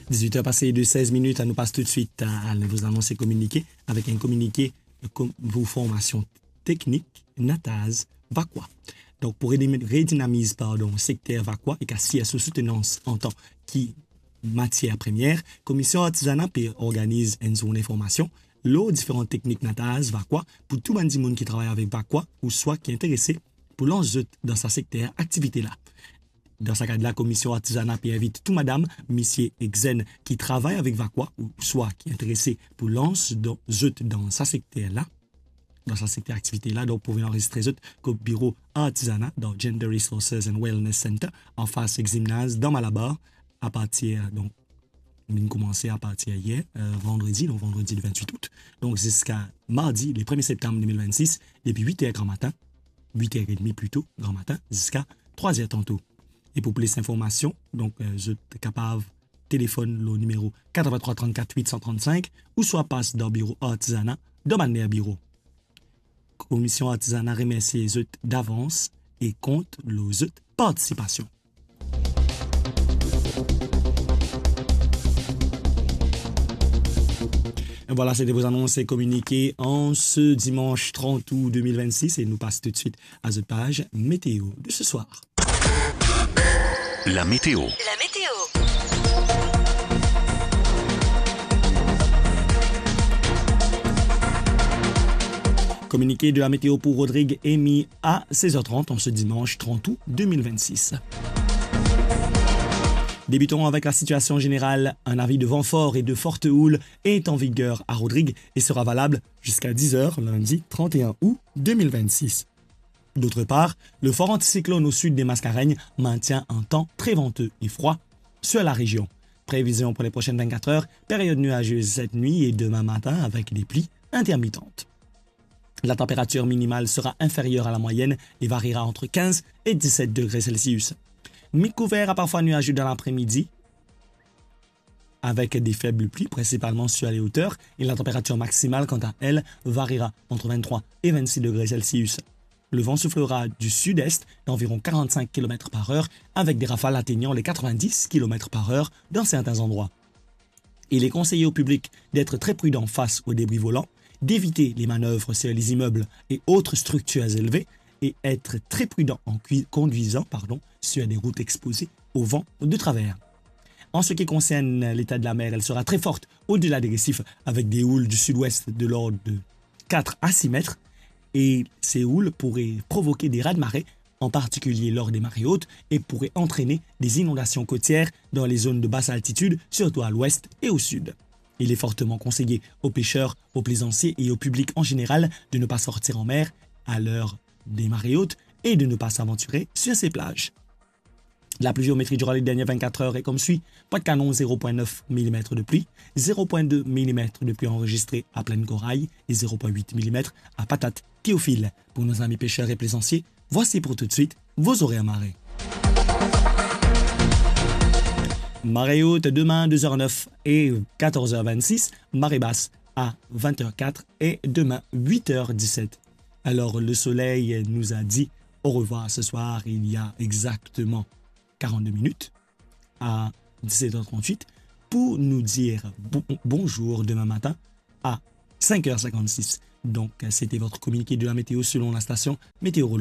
18h passées de 16 minutes, à nous passe tout de suite à vous annoncer communiqué avec un communiqué pour formation technique NATAS VAQUA. Donc, pour redynamiser le secteur VAQUA et qu'assier à sous soutenance en tant que matière première, Commission artisanale organise une zone de formation, les différentes techniques NATAS VAQUA pour tout le monde qui travaille avec VAQUA ou soit qui est intéressé pour l'enjeu dans sa secteur activité là. Dans ce cadre, la commission artisanale invite tout madame, monsieur et xen qui travaille avec VAQUA ou soit qui est intéressé pour lancer dans sa secteur là, dans sa secteur activité là, donc pour venir enregistrer au bureau artisanal dans Gender Resources and Wellness Center en face gymnase dans Malabar à partir donc nous commençons à partir hier vendredi le 28 août donc jusqu'à mardi le 1er septembre 2026 depuis 8h grand matin 8h30 plutôt grand matin jusqu'à 3h tantôt. Et pour plus d'informations, donc je suis capable téléphone le numéro 83 34 835 ou soit passe dans le bureau artisanat dans le bureau. Commission artisanat remercie les autres d'avance et compte les autres participation. Et voilà, c'était vos annonces et communiqués en ce dimanche 30 août 2026 et nous passons tout de suite à cette page météo de ce soir. La météo. La météo. Communiqué de la météo pour Rodrigue émis à 16h30 en ce dimanche 30 août 2026. Débutons avec la situation générale. Un avis de vent fort et de forte houle est en vigueur à Rodrigue et sera valable jusqu'à 10h lundi 31 août 2026. D'autre part, le fort anticyclone au sud des Mascareignes maintient un temps très venteux et froid sur la région. Prévision pour les prochaines 24 heures, période nuageuse cette nuit et demain matin avec des pluies intermittentes. La température minimale sera inférieure à la moyenne et variera entre 15 et 17 degrés Celsius. Mi-couvert à parfois nuageux dans l'après-midi avec des faibles pluies, principalement sur les hauteurs, et la température maximale, quant à elle, variera entre 23 et 26 degrés Celsius. Le vent soufflera du sud-est d'environ 45 km par heure avec des rafales atteignant les 90 km par heure dans certains endroits. Il est conseillé au public d'être très prudent face aux débris volants, d'éviter les manœuvres sur les immeubles et autres structures élevées et être très prudent en conduisant sur des routes exposées au vent de travers. En ce qui concerne l'état de la mer, elle sera très forte au-delà des récifs avec des houles du sud-ouest de l'ordre de 4 à 6 mètres. Et ces houles pourraient provoquer des raz-de-marée, en particulier lors des marées hautes, et pourraient entraîner des inondations côtières dans les zones de basse altitude, surtout à l'ouest et au sud. Il est fortement conseillé aux pêcheurs, aux plaisanciers et au public en général de ne pas sortir en mer à l'heure des marées hautes et de ne pas s'aventurer sur ces plages. La pluviométrie durant les dernières 24 heures est comme suit. Pointe-Canon 0,9 mm de pluie, 0,2 mm de pluie enregistrée à Plaine Corail et 0,8 mm à Patate Théophile. Pour nos amis pêcheurs et plaisanciers, voici pour tout de suite vos horaires marée. Marée haute demain 2h09 et 14h26, marée basse à 20h04 et demain 8h17. Alors le soleil nous a dit au revoir ce soir il y a exactement 42 minutes à 17h38 pour nous dire bonjour demain matin à 5h56. Donc, c'était votre communiqué de la météo selon la station météorologique.